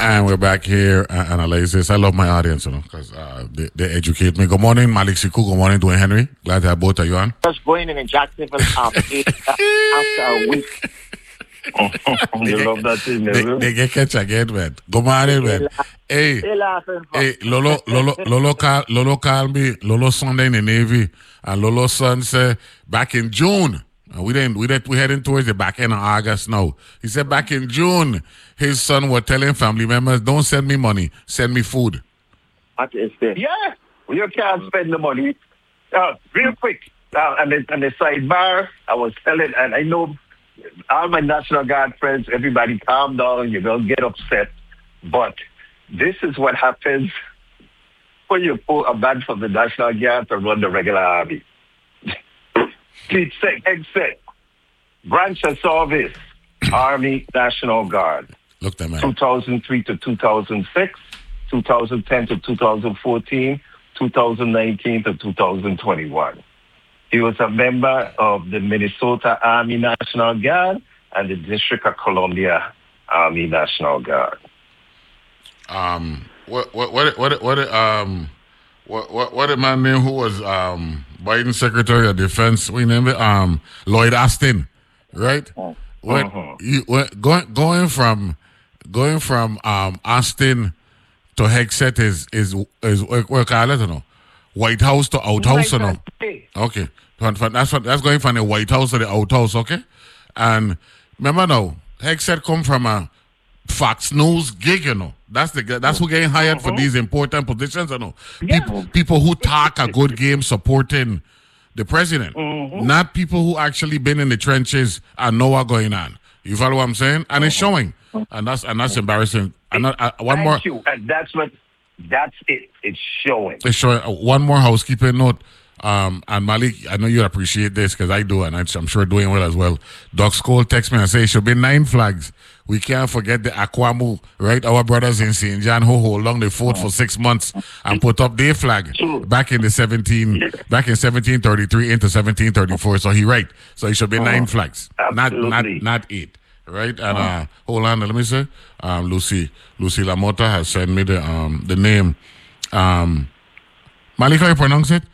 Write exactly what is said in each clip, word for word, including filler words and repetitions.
And we're back here at Analysis. I love my audience, you know, because uh, they, they educate me. Good morning, Malik Siku. Good morning, Dwayne Henry. Glad to have both of you on. Just going in in Jacksonville after, after a week. You love that thing, They, they get catch again, man. Good morning, man. Hey, hey, Lolo, Lolo, Lolo, call, Lolo called me. Lolo Sunday in the Navy, and Lolo son said back in June. We didn't. We didn't. We heading towards the back end of August now. He said back in June, his son was telling family members, "Don't send me money, send me food." What is this? Yeah, well, you can't spend the money. Uh, real quick, uh, and the, and the sidebar, I was telling, and I know all my National Guard friends, everybody calm down. You don't get upset, but this is what happens when you pull a man from the National Guard to run the regular army. Please say, exit. Branch of Service, Army National Guard. Look that man. two thousand three to two thousand six, two thousand ten to two thousand fourteen, two thousand nineteen to two thousand twenty-one. He was a member of the Minnesota Army National Guard and the District of Columbia Army National Guard. Um, what, what, what, what, what, um, what, what, what, a man named who was um Biden Secretary of Defense? We named it um Lloyd Austin, right? Uh-huh. When you when, going going from going from um Austin to Hexet is is is what call it, you know, White House to outhouse, you know. Okay, that's what that's going from the White House to the outhouse, okay. And remember now, Hexet come from a Fox News gig, you know. That's the that's who getting hired uh-huh. for these important positions, you know. Yeah. People, people who talk a good game supporting the president, mm-hmm. not people who actually been in the trenches and know what's going on. You follow what I'm saying? And it's showing, and that's and that's embarrassing. And uh, one Thank more, you. And that's what that's it. It's showing. It's showing. Uh, one more housekeeping note. Um, and Malik, I know you appreciate this because I do, and I'm sure doing well as well. Doc Skoll text me and say it should be nine flags. We can't forget the Aquamu, right? Our brothers in Saint John who hold long they fought for six months and put up their flag back in the seventeen, back in seventeen thirty-three into seventeen thirty-four. So he right. So it should be nine flags, Absolutely. not not not eight, right? And uh, hold on, let me say, um, Lucy Lucy Lamotta has sent me the um the name. Um, Malik, how you pronounce it?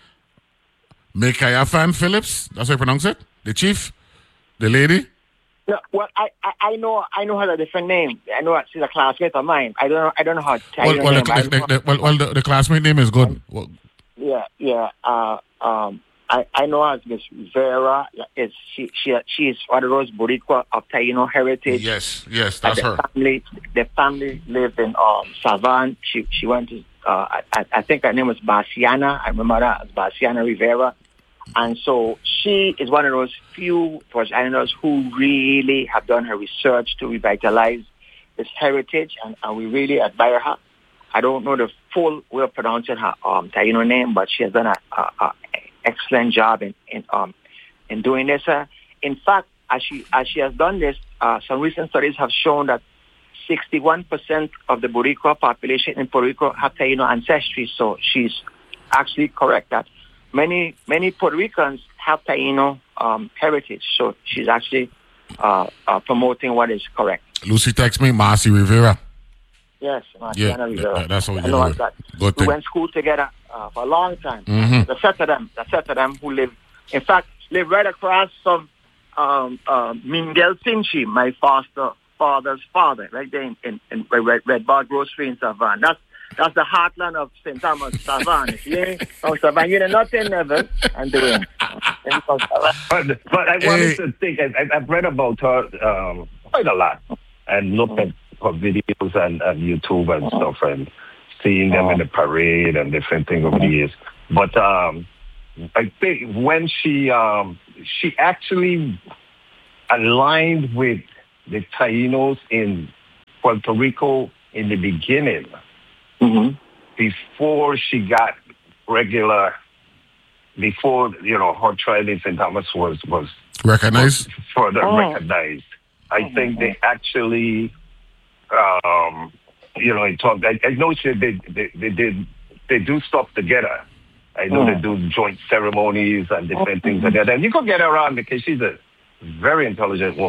Micaiah Fan Phillips. That's how you pronounce it. The chief, the lady. No, well, I, I, I know I know her a different name. I know she's a classmate of mine. I don't know I don't know how to tell well, you well, name. the, the, the, well, well, the, the classmate name is good. Well, yeah, yeah. Uh, um, I, I know her as Miss Vera. Is she she she is one of those Boricua of Taino heritage. Yes, yes, that's the her. Family, the family lived in um Savan. She she went to uh I, I think her name was Baciana. I remember that as Baciana Rivera. And so she is one of those few First Islanders who really have done her research to revitalize this heritage, and, and we really admire her. I don't know the full way of pronouncing her um, Taino name, but she has done an excellent job in in, um, in doing this. Uh, in fact, as she as she has done this, uh, some recent studies have shown that sixty-one percent of the Boricua population in Puerto Rico have Taino ancestry. So she's actually correct that Many many Puerto Ricans have Taino um, heritage, so she's actually uh, uh, promoting what is correct. Lucy texts me, Marcy Rivera. Yes, Marcy yeah, Rivera. That, that's what I know that. Good we thing. went to school together uh, for a long time. Mm-hmm. The set of them, the set of them who live, in fact, live right across from um, uh, Miguel Finchi, my foster father's father, right there in, in, in Red, Red Bar Grocery in Savannah. That's That's the heartland of Saint Thomas, Savannah. Yeah, oh, Savannah, you know nothing never. I'm doing. But, but I wanted to think. I, I've read about her um, quite a lot, and looked at her videos and, and YouTube and stuff, and seeing them in the parade and different things over the years. But um, I think when she um, she actually aligned with the Tainos in Puerto Rico in the beginning. Mm-hmm. Before she got regular, before, you know, her trial in Saint Thomas was, was recognized, was further oh. recognized. I mm-hmm. think they actually, um, you know, talk, I, I know she, they, they, they, did, they do stuff together. I know mm-hmm. they do joint ceremonies and different mm-hmm. things like that. And you could get her around because she's a very intelligent woman.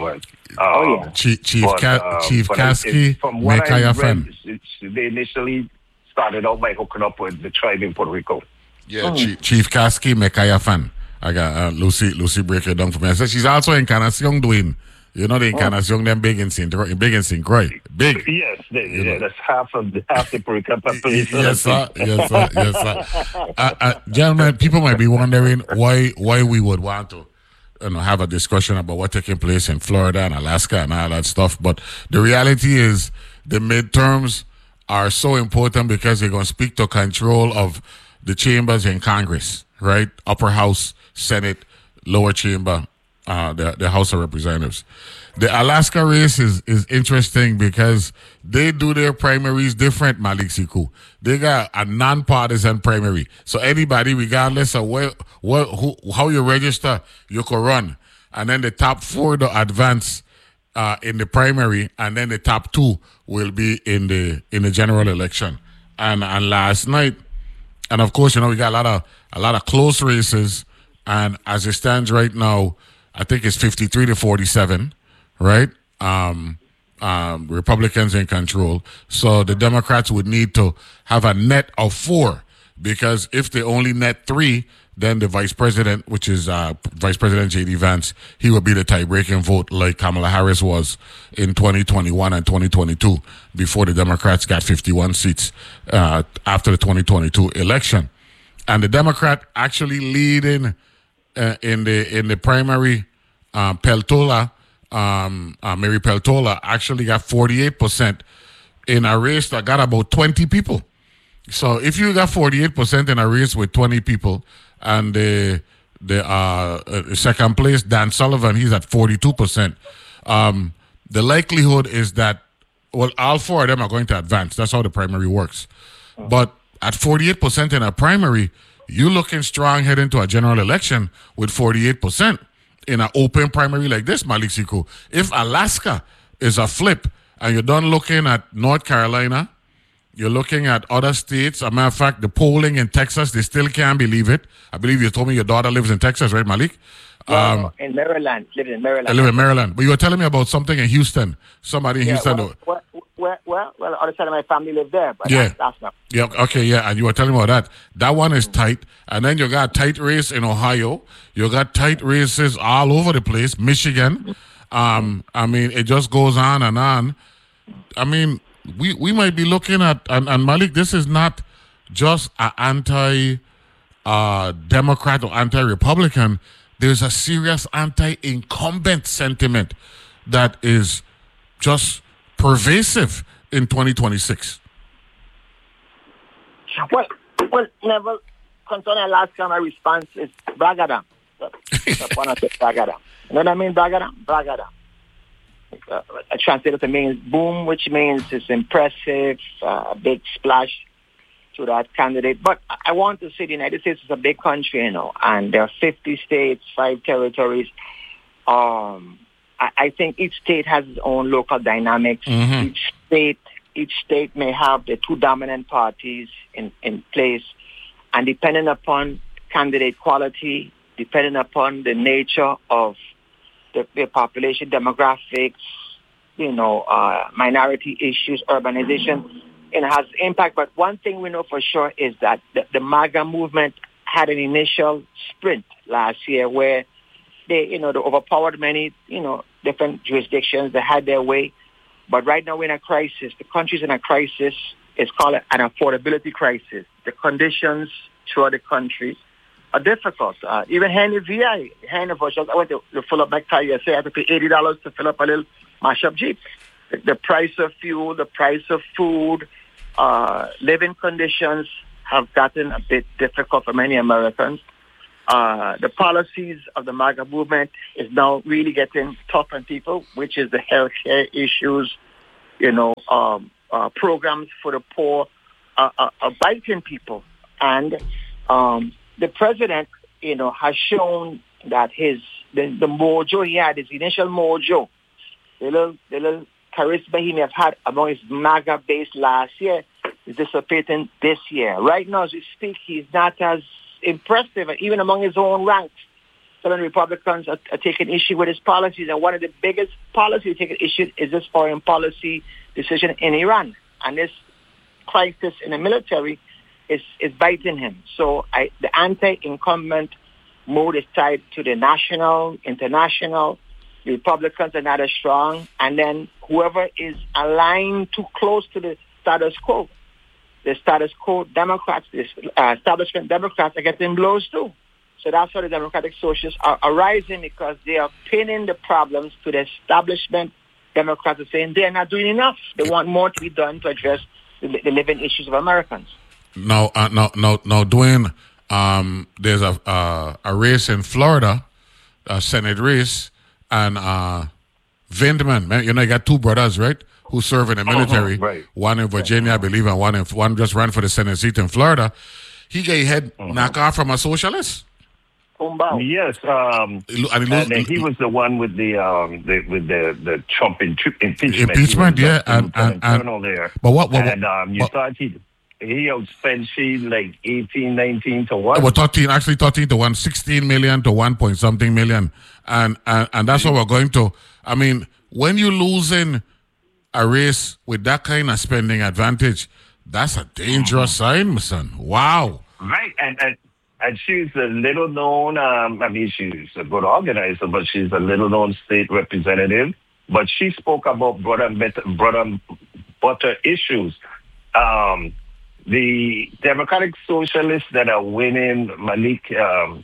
oh yeah. Chief Chief, but, Ka- uh, Chief but Kasky, it, from what I Micaiah read, Fenn. it's, it's, they initially started out by hooking up with the tribe in Puerto Rico. Yeah, mm. Chief, Chief Kasky, Micaiah Fenn. I got uh, Lucy. Lucy break it down for me. I said she's also in Encarnacion doing. You know the Encarnacion, oh. them big in Saint big in Saint Croix, big. Yes, they, yeah, know. That's half of the half the Puerto Rican population. Yes, sir. Yes, sir. Yes, sir. Uh, uh, gentlemen, people might be wondering why why we would want to, you know, have a discussion about what's taking place in Florida and Alaska and all that stuff. But the reality is, the midterms are so important because they're going to speak to control of the chambers in Congress, right? Upper House, Senate, lower chamber. Uh, the, the House of Representatives. The Alaska race is, is interesting because they do their primaries different, Malik Siku. They got a non-partisan primary. So anybody, regardless of where, what, who, how you register, you can run. And then the top four to advance uh, in the primary, and then the top two will be in the in the general election. And and last night, and of course, you know, we got a lot of a lot of close races. And as it stands right now, I think it's fifty-three to forty-seven, right? Um, um, Republicans in control. So the Democrats would need to have a net of four, because if they only net three, then the vice president, which is uh, Vice President J D Vance, he would be the tie-breaking vote like Kamala Harris was in twenty twenty-one and twenty twenty-two before the Democrats got fifty-one seats uh, after the twenty twenty-two election. And the Democrat actually leading Uh, in the in the primary, uh, Peltola, um, uh, Mary Peltola actually got forty-eight percent in a race that got about twenty people. So if you got forty-eight percent in a race with twenty people, and the the uh, uh, second place, Dan Sullivan, he's at forty-two percent. Um, the likelihood is that, well, all four of them are going to advance. That's how the primary works. Oh. But at forty-eight percent in a primary, you looking strong heading to a general election with forty-eight percent in an open primary like this, Malik Siku. If Alaska is a flip and you're done looking at North Carolina, you're looking at other states. As a matter of fact, the polling in Texas, they still can't believe it. I believe you told me your daughter lives in Texas, right, Malik? Um, no, in Maryland. Lives in Maryland. I live in Maryland. But you were telling me about something in Houston. Somebody in yeah, Houston. Well, well, well, well, well, other side of my family live there, but yeah. that's, that's not. Yeah, okay, yeah, and you were telling me about that. That one is tight. And then you got tight race in Ohio. You got tight races all over the place. Michigan. Um, I mean, it just goes on and on. I mean, we, we might be looking at, and, and Malik, this is not just an anti-Democrat uh, or anti-Republican. There's a serious anti-incumbent sentiment that is just pervasive in twenty twenty-six. Well, well, never concerning Alaska, my response is bragadam. bragadam. You know what I mean, bragadam? Bragadam. Uh, I translate it to mean boom, which means it's impressive, a uh, big splash to that candidate. But I want to say the United States is a big country, you know, and there are fifty states, five territories. Um, I, I think each state has its own local dynamics. Mm-hmm. Each state, each state may have the two dominant parties in, in place, and depending upon candidate quality, depending upon the nature of the, the population demographics, you know, uh, minority issues, urbanization, it has impact. But one thing we know for sure is that the, the MAGA movement had an initial sprint last year where they, you know, they overpowered many, you know, different jurisdictions. They had their way. But right now we're in a crisis. The country's in a crisis. It's called an affordability crisis. The conditions throughout the country are difficult. Uh, even Henry V I, Henry Virtual, I went to, to fill up my car yesterday. I had to pay eighty dollars to fill up a little mashup Jeep. The, the price of fuel, the price of food, uh, living conditions have gotten a bit difficult for many Americans. Uh, the policies of the MAGA movement is now really getting tough on people, which is the healthcare issues, you know, um, uh, programs for the poor are, are, are biting people. And um, the president, you know, has shown that his the, the mojo he had, his initial mojo, the little, the little charisma he may have had among his MAGA base last year is dissipating this year. Right now, as we speak, he's not as impressive, even among his own ranks. some of the Republicans are, are taking issue with his policies. And one of the biggest policies taking issue is this foreign policy decision in Iran. And this crisis in the military is, is biting him. So I, the anti-incumbent mood is tied to the national, international. The Republicans are not as strong. And then whoever is aligned too close to the status quo, the status quo Democrats, the uh, establishment Democrats are getting blows too. So that's why the Democratic Socialists are, are rising, because they are pinning the problems to the establishment. Democrats are saying they're not doing enough. They want more to be done to address the, the living issues of Americans. Now, uh, now, now, now, Dwayne, um, there's a uh, a race in Florida, a Senate race, and uh, Vindman, man, you know, you got two brothers, right, who serve in the military. Uh-huh, right. One in Virginia, I believe, and one in, one just ran for the Senate seat in Florida. He got his head uh-huh. knocked off from a socialist. Yes, um, and, he, and, and he was the one with the um, the, with the, the Trump impeachment. Impeachment, yeah, and, and, and there. But what? what and um, you what, thought he he outspent she like eighteen, nineteen to one. Well, thirteen, actually thirteen to one, sixteen million to one point something million, and and and that's what we're going to. I mean, when you losing a race with that kind of spending advantage, that's a dangerous sign, my son. Wow. Right, and. and And she's a little known, um, I mean, she's a good organizer, but she's a little known state representative. But she spoke about bread and butter, bread and butter issues. Um, the Democratic Socialists that are winning, Malik, um,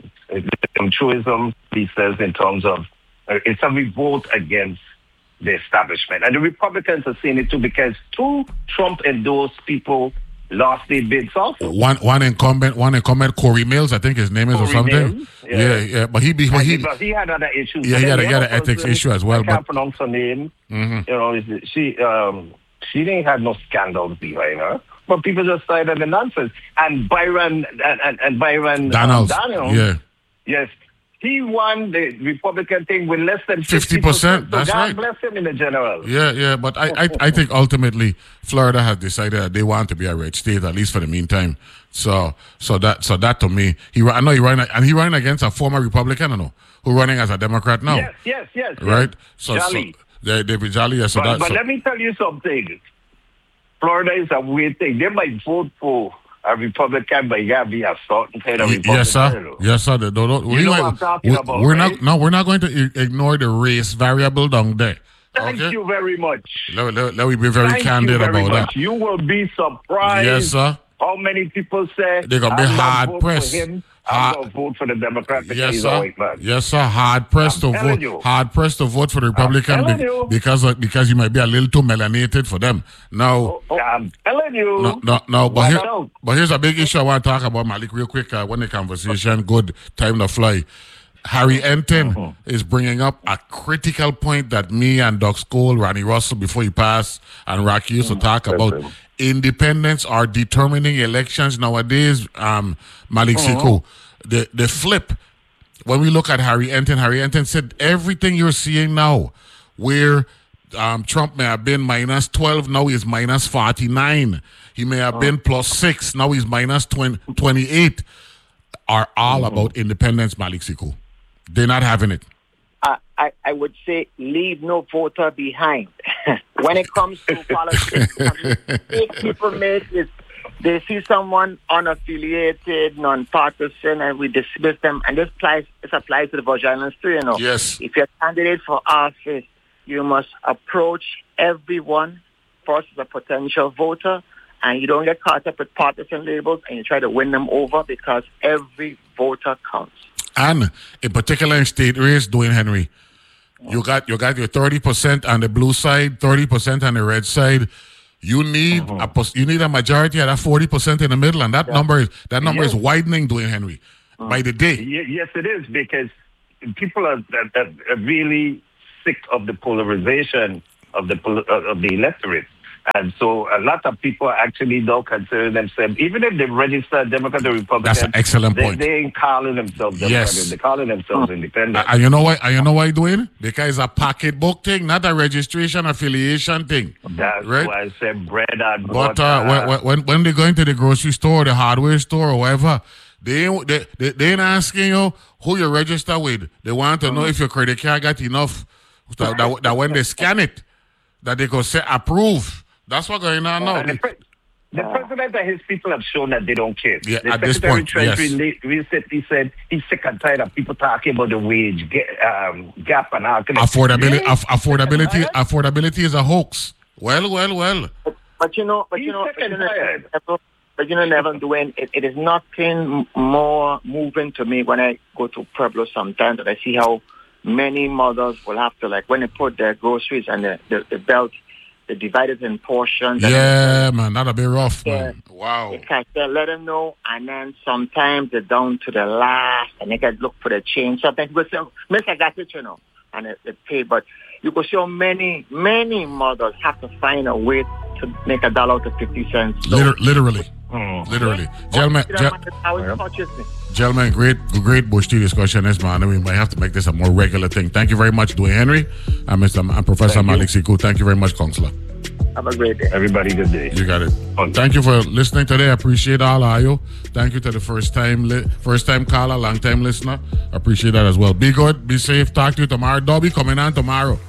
truism, he says, in terms of, uh, it's a revolt against the establishment. And the Republicans are seeing it too, because two Trump-endorsed people lost their bids also. One one incumbent, one incumbent, Corey Mills, I think his name is, Corey or something. Mills, yeah. yeah, yeah. But he, be, but he, but he had other issues. Yeah, he had, he had an ethics person, issue as well. I can't but, pronounce her name. Mm-hmm. You know, she um, she didn't have no scandals behind her, but people just started the nonsense. And Byron and, and, and Byron Daniels, um, Daniels, yeah, yes. He won the Republican thing with less than fifty percent. So That's God right. bless him in the general. Yeah, yeah. But I, I, I think ultimately Florida has decided that they want to be a red state, at least for the meantime. So, so that, so that to me, he, I know he ran, and he ran against a former Republican, I know, who running as a Democrat now. Yes, yes, yes. Right. Yes. So, Jolly. so they, they be jolly. Yeah, so but that, but so, let me tell you something. Florida is a weird thing. They might vote for a Republican, but you gotta be a certain kind of Republican. Yes, sir. Yes, sir. They don't, you we know might, what I'm talking we, about, we're right? not. No, we're not going to ignore the race variable down there. Thank okay? you very much. Let, let, let me be very Thank candid you very about much. that. You will be surprised. Yes, sir. How many people say they're gonna be I'm hard pressed? I'm going to vote for the Democrat because yes, he's sir. a white man. Yes, sir. Hard pressed to vote. You. Hard pressed to vote for the Republican be, because of, because you might be a little too melanated for them. Now, oh, oh, I'm telling you. No, no, no but, here, but here's a big issue I want to talk about, Malik, real quick. Uh, when the conversation good, time to fly. Harry Enton uh-huh. is bringing up a critical point that me and Doc Scholl, Ronnie Russell, before he passed, and Rocky used to talk about. Independents are determining elections nowadays, um, Malik uh-huh. Siku. The, the flip, when we look at Harry Enton, Harry Enton said everything you're seeing now, where um, Trump may have been minus twelve, now he's minus forty-nine. He may have uh-huh. been plus six, now he's minus twenty, twenty-eight, are all uh-huh. about independence, Malik Siku. They're not having it. Uh, I, I would say leave no voter behind. When it comes to politics, if people make it, they see someone unaffiliated, non-partisan, and we dismiss them. And this applies, this applies to the Virgin Islands too, you know. Yes. If you're a candidate for office, you must approach everyone first as a potential voter, and you don't get caught up with partisan labels, and you try to win them over, because every voter counts. And in particular in state race, Dwayne Henry, you got you got your thirty percent on the blue side, thirty percent on the red side. You need uh-huh. a you need a majority of that forty percent in the middle, and that yeah. number is that number yes. is widening, Dwayne Henry, uh-huh. by the day. Yes, it is, because people are, are, are really sick of the polarization of the of the electorate. And so a lot of people actually don't consider themselves, even if they register Democrat or Republican. That's an excellent they, point. They ain't calling themselves Democrat. Yes. They're calling themselves independent. And you know why? And you know why, Dwayne? Because it's a pocketbook thing, not a registration affiliation thing. That's right? why I said bread and butter. But uh, when, when, when they go into the grocery store, the hardware store, or whatever, They ain't, they, they, they ain't asking you who you register with. They want to know if your credit card got enough that, that, that when they scan it, that they could say approve. That's what's going on now. The, pre- the president and his people have shown that they don't care. Yeah, the at this point, Treasury yes. recently said he's sick and tired of people talking about the wage um, gap and all. Affordability, aff- affordability, affordability is a hoax. Well, well, well. But, but you know, but he's you know, sick and but you know, tired. but you know, never doing it. It is nothing more moving to me when I go to Pueblo sometimes that I see how many mothers will have to, like, when they put their groceries and the, the, the belt, they divide it in portions. Yeah, man, that'll be rough, yeah, man. Wow. They can they let them know, and then sometimes they're down to the last, and they can look for the change. Sometimes people say, Miss, I got it, you know, and they, they pay. But you can see how many, many mothers have to find a way to make a dollar out of fifty cents. So, Liter- literally. Hmm. Literally. Gentlemen, Gentlemen, gentlemen, great great Bush tea discussion this man. We might have to make this a more regular thing. Thank you very much, Dwayne Henry and Mister M- and Professor Thank Malik Sekou. Thank you very much, Counselor. have a great day. Everybody, good day. You got it. Okay. Thank you for listening today. I appreciate all of you. Thank you to the first time li- first time caller, long time listener. I appreciate that as well. Be good, be safe. Talk to you tomorrow. Dobby coming on tomorrow.